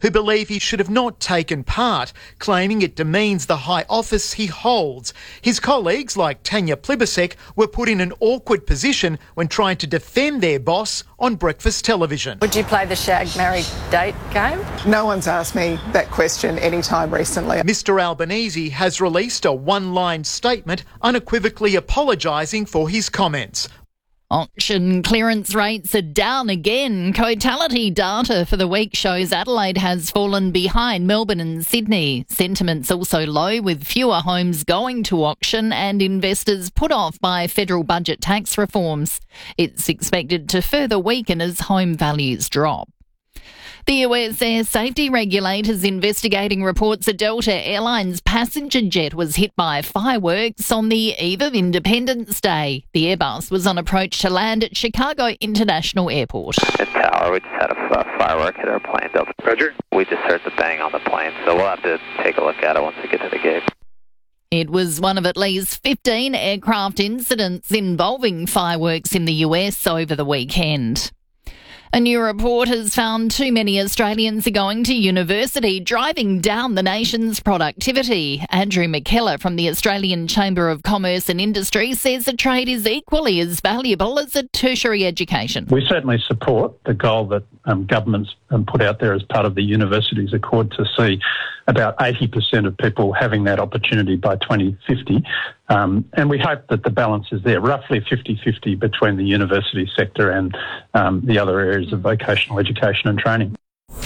who believe he should have not taken part, claiming it demeans the high office he holds. His colleagues, like Tanya Plibersek, were put in an awkward position when trying to defend their boss on breakfast television. Would you play the shag, marry, date game? No one's asked me that question any time recently. Mr Albanese has released a one-line statement unequivocally apologising for his comments. Auction clearance rates are down again. Cotality data for the week shows Adelaide has fallen behind Melbourne and Sydney. Sentiment's also low, with fewer homes going to auction and investors put off by federal budget tax reforms. It's expected to further weaken as home values drop. The US air safety regulator's investigating reports a Delta Airlines passenger jet was hit by fireworks on the eve of Independence Day. The Airbus was on approach to land at Chicago International Airport. At Tower, we just had a firework hit our plane. Roger. We just heard the bang on the plane, so we'll have to take a look at it once we get to the gate. It was one of at least 15 aircraft incidents involving fireworks in the US over the weekend. A new report has found too many Australians are going to university, driving down the nation's productivity. Andrew McKellar from the Australian Chamber of Commerce and Industry says a trade is equally as valuable as a tertiary education. We certainly support the goal that governments put out there as part of the Universities Accord to see about 80% of people having that opportunity by 2050. And we hope that the balance is there, roughly 50-50 between the university sector and the other areas of vocational education and training.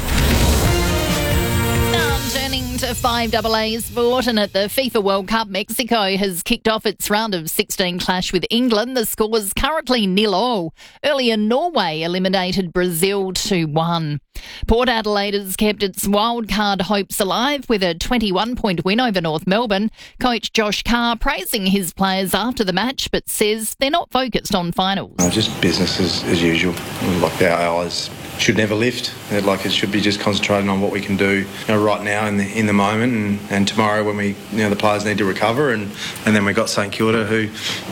To 5AA sport, and at the FIFA World Cup, Mexico has kicked off its round of 16 clash with England. The score is currently 0-0. Earlier, Norway eliminated Brazil 2-1. Port Adelaide has kept its wildcard hopes alive with a 21-point win over North Melbourne. Coach Josh Carr praising his players after the match, but says they're not focused on finals. Just business as usual. Like our eyes should never lift. Like it should be just concentrating on what we can do right now in the moment, and tomorrow when we the players need to recover, and then we've got St Kilda who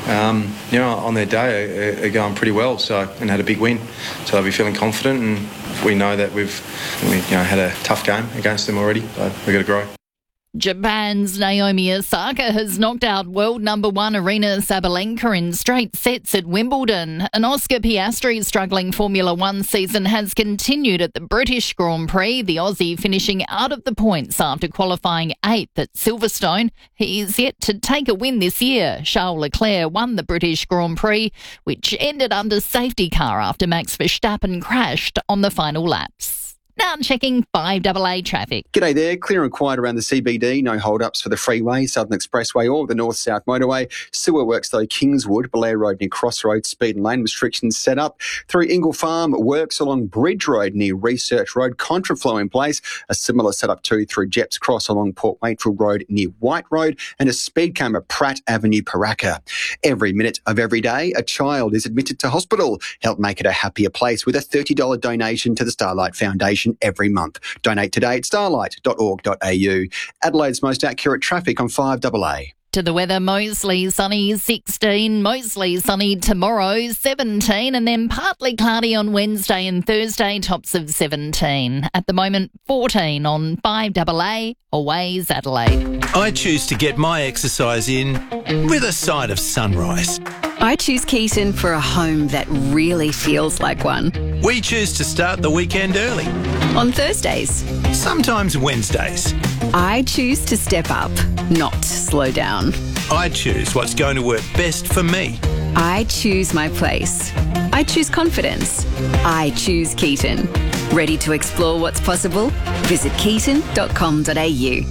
on their day are going pretty well, and had a big win, so they'll be feeling confident, and we know that we've had a tough game against them already, but we've got to grow. Japan's Naomi Osaka has knocked out world number one Aryna Sabalenka in straight sets at Wimbledon. And Oscar Piastri's struggling Formula One season has continued at the British Grand Prix, the Aussie finishing out of the points after qualifying 8th at Silverstone. He's yet to take a win this year. Charles Leclerc won the British Grand Prix, which ended under safety car after Max Verstappen crashed on the final laps. Now I'm checking 5AA traffic. G'day there. Clear and quiet around the CBD. No hold-ups for the freeway, Southern Expressway or the North-South Motorway. Sewer works though, Kingswood, Blair Road near Crossroads, speed and lane restrictions set up. Through Ingle Farm, works along Bridge Road near Research Road, contraflow in place. A similar setup too through Jeps Cross along Port Wakefield Road near White Road, and a speed cam at Pratt Avenue, Paraka. Every minute of every day, a child is admitted to hospital. Help make it a happier place with a $30 donation to the Starlight Foundation every month. Donate today at starlight.org.au. Adelaide's most accurate traffic on 5AA. To the weather, mostly sunny 16, mostly sunny tomorrow 17, and then partly cloudy on Wednesday and Thursday, tops of 17. At the moment, 14 on 5AA, Always Adelaide. I choose to get my exercise in with a side of sunrise. I choose Keaton for a home that really feels like one. We choose to start the weekend early. On Thursdays. Sometimes Wednesdays. I choose to step up, not slow down. I choose what's going to work best for me. I choose my place. I choose confidence. I choose Keaton. Ready to explore what's possible? Visit keaton.com.au.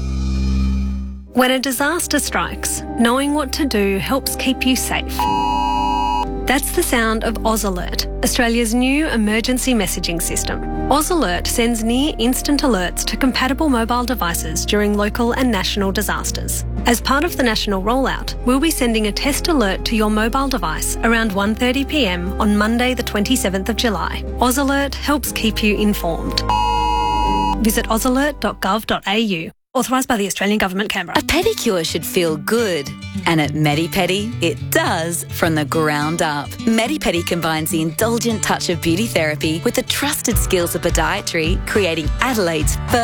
When a disaster strikes, knowing what to do helps keep you safe. That's the sound of Oz Alert, Australia's new emergency messaging system. Oz Alert sends near-instant alerts to compatible mobile devices during local and national disasters. As part of the national rollout, we'll be sending a test alert to your mobile device around 1:30 p.m. on Monday the 27th of July. Oz Alert helps keep you informed. Visit ozalert.gov.au. Authorised by the Australian Government, Canberra. A pedicure should feel good. And at Medi-Pedi, it does from the ground up. Medi-Pedi combines the indulgent touch of beauty therapy with the trusted skills of podiatry, creating Adelaide's first